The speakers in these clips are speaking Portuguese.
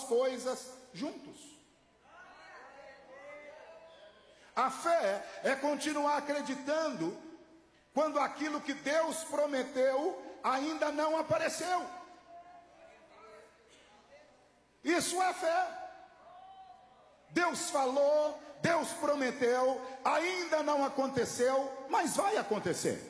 coisas juntos. A fé é continuar acreditando quando aquilo que Deus prometeu ainda não apareceu. Isso é fé. Deus falou, Deus prometeu, ainda não aconteceu, mas vai acontecer.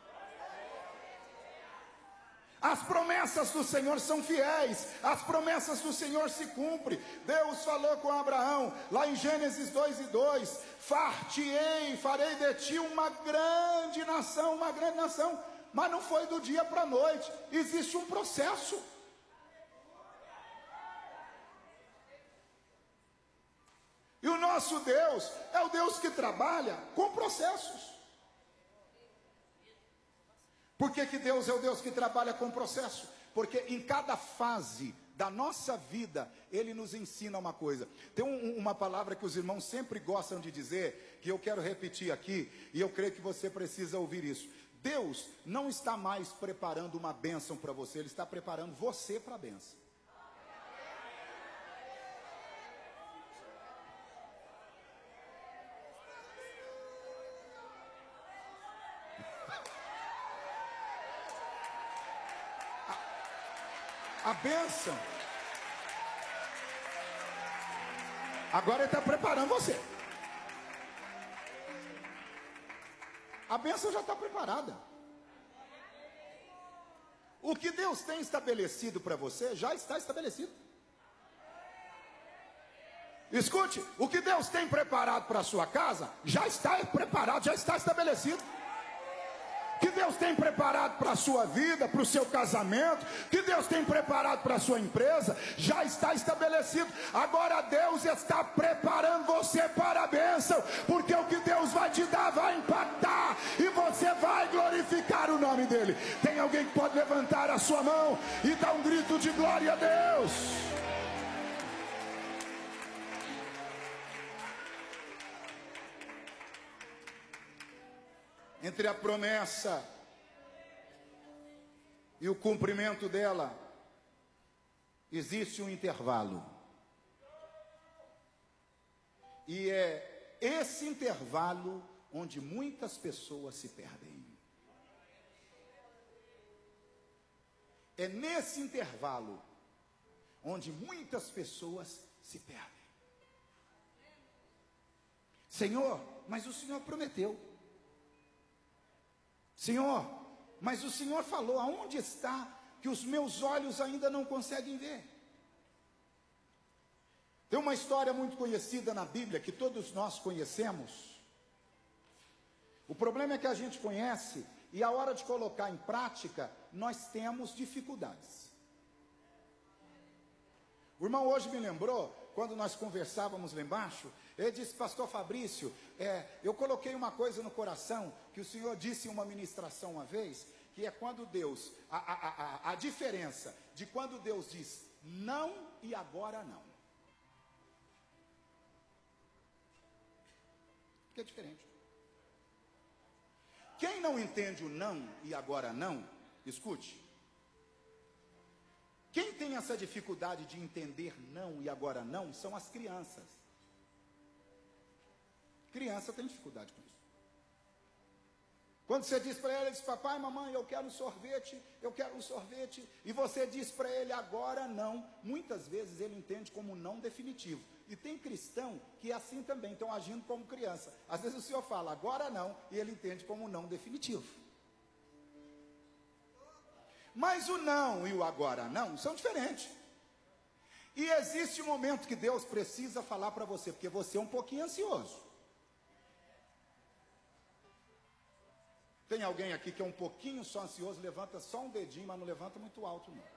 As promessas do Senhor são fiéis, as promessas do Senhor se cumprem. Deus falou com Abraão, lá em Gênesis 2:2, far-te-ei, farei de ti uma grande nação, mas não foi do dia para a noite, existe um processo. E o nosso Deus é o Deus que trabalha com processos. Por que Deus é o Deus que trabalha com processo? Porque em cada fase da nossa vida, Ele nos ensina uma coisa. Tem uma palavra que os irmãos sempre gostam de dizer, que eu quero repetir aqui, e eu creio que você precisa ouvir isso. Deus não está mais preparando uma bênção para você, Ele está preparando você para a bênção. A bênção, agora Ele está preparando você. A bênção já está preparada. O que Deus tem estabelecido para você já está estabelecido. Escute, o que Deus tem preparado para a sua casa já está preparado, já está estabelecido. Que Deus tem preparado para a sua vida, para o seu casamento, que Deus tem preparado para a sua empresa, já está estabelecido. Agora Deus está preparando você para a bênção, porque o que Deus vai te dar vai impactar, e você vai glorificar o nome dEle. Tem alguém que pode levantar a sua mão e dar um grito de glória a Deus? Entre a promessa e o cumprimento dela, existe um intervalo. E é esse intervalo onde muitas pessoas se perdem. É nesse intervalo onde muitas pessoas se perdem. Senhor, mas o Senhor prometeu. Senhor, mas o Senhor falou, aonde está que os meus olhos ainda não conseguem ver? Tem uma história muito conhecida na Bíblia, que todos nós conhecemos. O problema é que a gente conhece, e a hora de colocar em prática, nós temos dificuldades. O irmão hoje me lembrou, quando nós conversávamos lá embaixo, ele disse, pastor Fabrício, eu coloquei uma coisa no coração, que o Senhor disse em uma ministração uma vez, que é quando Deus, a diferença de quando Deus diz não e agora não. Que é diferente. Quem não entende o não e agora não, escute. Quem tem essa dificuldade de entender não e agora não, são as crianças. Criança tem dificuldade com isso. Quando você diz para ele, diz, papai, mamãe, eu quero um sorvete, e você diz para ele, agora não, muitas vezes ele entende como não definitivo. E tem cristão que é assim também, estão agindo como criança. Às vezes o senhor fala, agora não, e ele entende como não definitivo. Mas o não e o agora não são diferentes. E existe um momento que Deus precisa falar para você, porque você é um pouquinho ansioso. Tem alguém aqui que é um pouquinho só ansioso, levanta só um dedinho, mas não levanta muito alto não.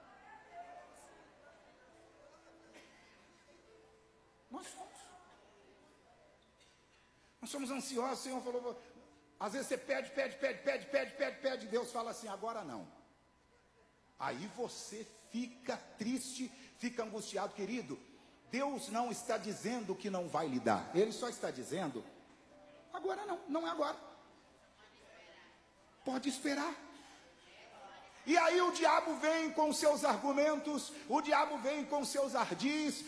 Nós somos ansiosos, o Senhor falou, às vezes você pede, Deus fala assim, agora não. Aí você fica triste, fica angustiado, querido. Deus não está dizendo que não vai lhe dar, Ele só está dizendo, agora não, não é agora. Pode esperar. E aí o diabo vem com seus argumentos, o diabo vem com seus ardis,